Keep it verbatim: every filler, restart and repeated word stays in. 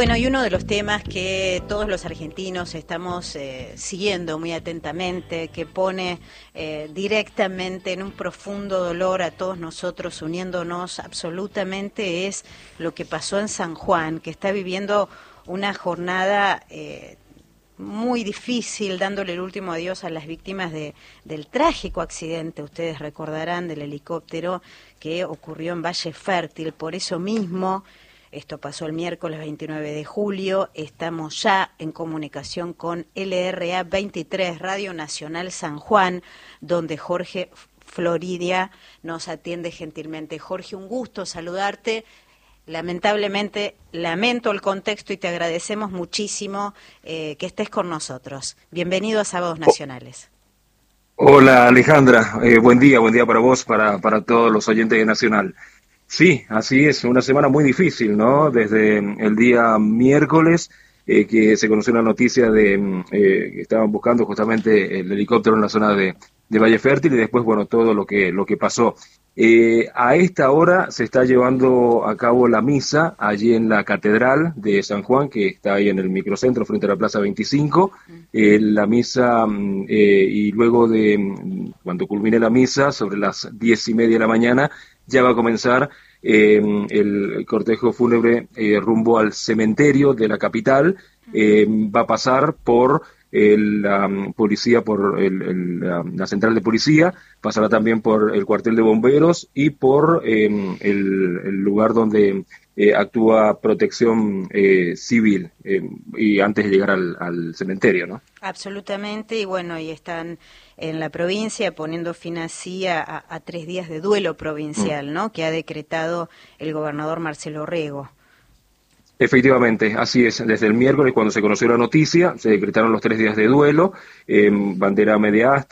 Bueno, y uno de los temas que todos los argentinos estamos eh, siguiendo muy atentamente, que pone eh, directamente en un profundo dolor a todos nosotros, uniéndonos absolutamente, es lo que pasó en San Juan, que está viviendo una jornada eh, muy difícil, dándole el último adiós a las víctimas de, del trágico accidente, ustedes recordarán, del helicóptero que ocurrió en Valle Fértil. Por eso mismo, esto pasó el miércoles veintinueve de julio, estamos ya en comunicación con L R A veintitrés, Radio Nacional San Juan, donde Jorge Floridia nos atiende gentilmente. Jorge, un gusto saludarte. Lamentablemente, lamento el contexto y te agradecemos muchísimo eh, que estés con nosotros. Bienvenido a Sábados Nacionales. Hola Alejandra, eh, buen día, buen día para vos, para, para todos los oyentes de Nacional. Sí, así es, una semana muy difícil, ¿no? Desde el día miércoles eh, que se conoció la noticia de eh, que estaban buscando justamente el helicóptero en la zona de, de Valle Fértil y después, bueno, todo lo que, lo que pasó. Eh, a esta hora se está llevando a cabo la misa allí en la Catedral de San Juan, que está ahí en el microcentro frente a la Plaza veinticinco. Eh, la misa, eh, y luego de, cuando culmine la misa, sobre las diez y media de la mañana, ya va a comenzar eh, el cortejo fúnebre eh, rumbo al cementerio de la capital. Eh, va a pasar por el, la um, policía, por el, el, la, la central de policía, pasará también por el cuartel de bomberos y por eh, el, el lugar donde eh, actúa protección eh, civil, eh, y antes de llegar al, al cementerio, ¿no? Absolutamente, y bueno, y están en la provincia poniendo fin así a, a, a tres días de duelo provincial, mm. ¿no?, que ha decretado el gobernador Marcelo Rego. Efectivamente, así es. Desde el miércoles, cuando se conoció la noticia, se decretaron los tres días de duelo, eh, bandera media asta.